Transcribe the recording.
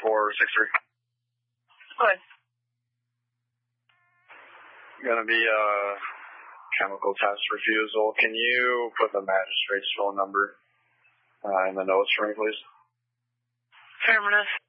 3463. Good. Going to be a chemical test refusal. Can you put the magistrate's phone number in the notes for me, please? Affirmative.